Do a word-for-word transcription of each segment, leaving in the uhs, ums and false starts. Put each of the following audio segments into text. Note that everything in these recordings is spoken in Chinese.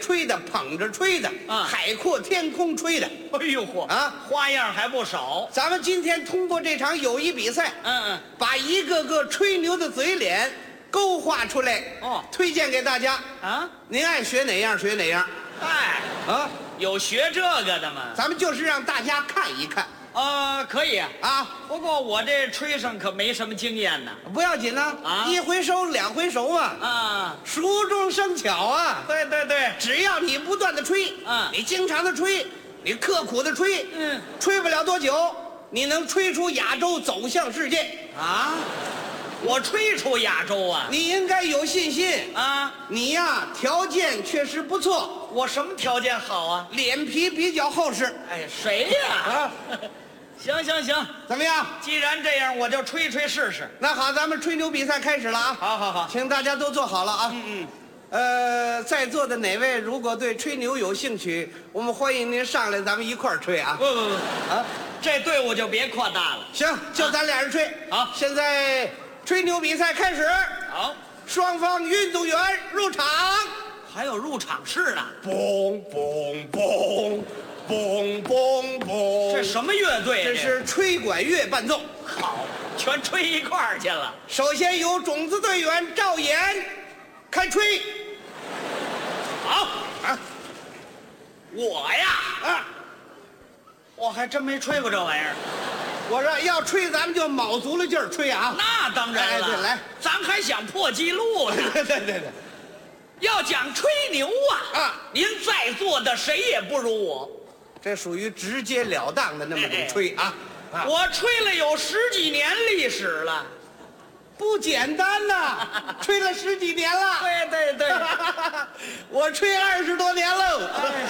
吹的，捧着吹的， 啊海阔天空吹的。 哎呦嚯啊， 花样还不少。 咱们今天通过这场友谊比赛， 嗯嗯， 把一个个吹牛的嘴脸勾画出来， 哦推荐给大家。 啊， 您爱学哪样学哪样嗨， 啊！ 有学这个的吗？ 咱们就是让大家看一看呃，可以啊。 啊， 不过我这吹上可没什么经验呢。 不要紧呐， 啊一回熟两回熟嘛， 啊， 熟中生巧啊。 对对对， 只要你不断的吹， 嗯你经常的吹，你刻苦的吹， 嗯吹不了多久，你能吹出亚洲，走向世界。 啊，我吹出亚洲啊你应该有信心。 啊！ 你呀，条件确实不错， 我什么条件好啊？ 脸皮比较厚实哎，谁呀？ 啊。 行行行， 怎么样？ 既然这样，我就吹吹试试。 那好，咱们吹牛比赛开始了啊！ 好好好， 请大家都坐好了啊。 嗯嗯， 呃，在座的哪位如果对吹牛有兴趣，我们欢迎您上来，咱们一块儿吹啊。 不不不， 啊， 这队伍就别扩大了。 行，就咱俩人吹。 好现在吹牛比赛开始， 好， 双方运动员入场。 还有入场式呢。 嘣嘣嘣嘣嘣嘣， 这什么乐队啊？ 这是吹管乐伴奏。 好，全吹一块儿去了。 首先由种子队员赵岩开吹。 好， 啊我呀， 啊！ 我还真没吹过这玩意儿。 我说要吹，咱们就卯足了劲儿吹啊！ 那当然了， 哎对来， 咱还想破纪录呢。 对对对对， 要讲吹牛啊， 啊您在座的谁也不如我。 这属于直截了当的那么种吹啊！啊， 我吹了有十几年历史了。 不简单呐，吹了十几年了。 对对对， 我吹二十多年喽。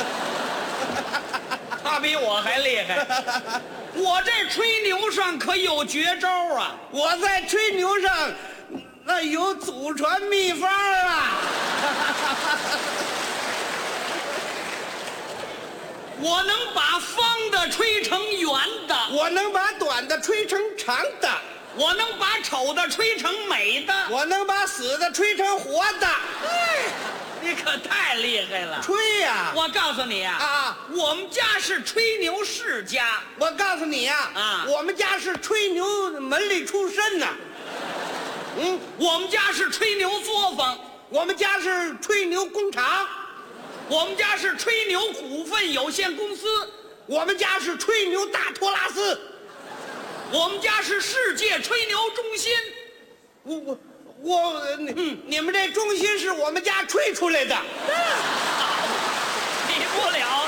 他比我还厉害。我这吹牛上可有绝招啊！ 我在吹牛上，那有祖传秘方啊！ 我能把方的吹成圆的， 我能把短的吹成长的， 我能把丑的吹成美的。 我能把死的吹成活的。 哎，你可太厉害了！ 吹呀、 我告诉你啊， 啊！ 我们家是吹牛世家。 我告诉你呀、 啊我们家是吹牛门里出身呐。嗯， 我们家是吹牛作坊， 我们家是吹牛工厂， 我们家是吹牛股份有限公司， 我们家是吹牛大托拉斯。 我们家是世界吹牛中心。 我我我，你、嗯、你们这中心是我们家吹出来的。 比不了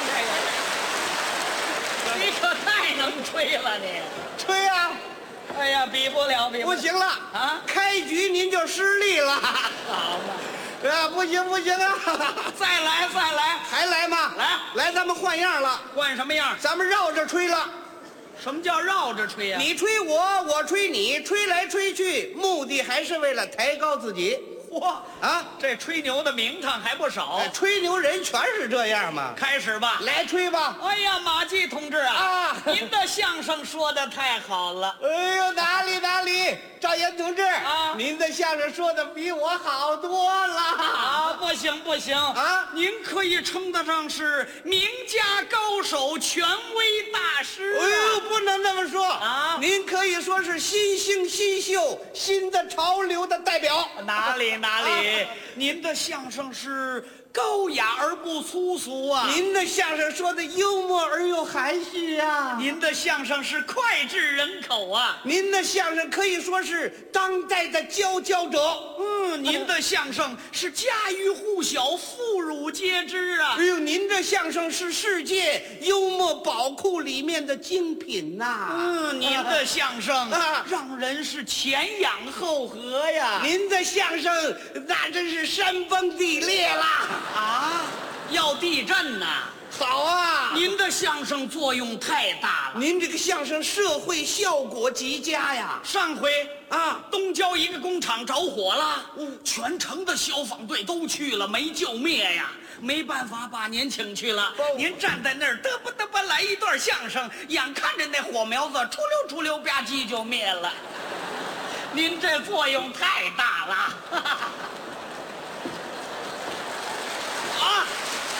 这个，你可太能吹了你！ 吹啊！ 哎呀，比不了，比不了。 不行了啊开局您就失利了。 好嘛， 啊，不行不行啊！ 再来再来， 还来吗？ 来来，咱们换样了， 换什么样？ 咱们绕着吹了。 什么叫绕着吹呀、 你吹我，我吹你，吹来吹去，目的还是为了抬高自己嚯， 啊！ 这吹牛的名堂还不少。 哎，吹牛人全是这样嘛。 开始吧。 来吹吧！ 哎呀，马季同志啊， 啊您的相声说的太好了。 哎呦，哪里哪里，赵岩同志啊您的相声说的比我好多了啊，不行不行啊您可以称得上是名家高手、权威大师啊！ 哎呦，不能这么说啊您可以说是新兴新秀、新的潮流的代表。 哪里哪里， 啊您的相声是高雅而不粗俗啊！ 您的相声说的幽默而又含蓄呀、 您的相声是脍炙人口啊！ 您的相声可以说是当代的佼佼者。 嗯，您的相声是家喻户晓、妇孺皆知啊！ 哎呦，您的相声是世界幽默宝库里面的精品呐、 嗯，您的相声啊让人是前仰后合呀！ 您的相声那真是山崩地裂啦！ 啊，要地震呐！ 好啊， 您的相声作用太大了。 您这个相声社会效果极佳呀！ 上回啊， 东郊一个工厂着火了， 嗯全城的消防队都去了，没救灭呀。没办法，把您请去了。 哦您站在那儿，嘚吧嘚吧来一段相声，眼看着那火苗子出溜出溜吧唧就灭了。您这作用太大了。